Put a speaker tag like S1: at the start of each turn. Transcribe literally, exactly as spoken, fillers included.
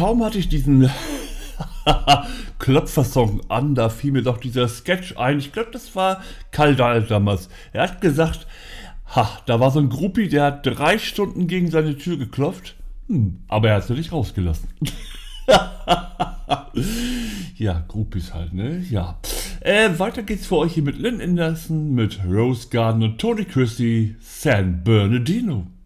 S1: kaum hatte ich diesen Klopfer-Song an, da fiel mir doch dieser Sketch ein. Ich glaube, das war Karl Dahl damals. Er hat gesagt, ha, da war so ein Groupie, der hat drei Stunden gegen seine Tür geklopft, hm, aber er hat sie nicht rausgelassen. Ja, Groupies halt, ne? Ja. Äh, weiter geht's für euch hier mit Lynn Anderson, mit Rose Garden und Tony Christie, San Bernardino.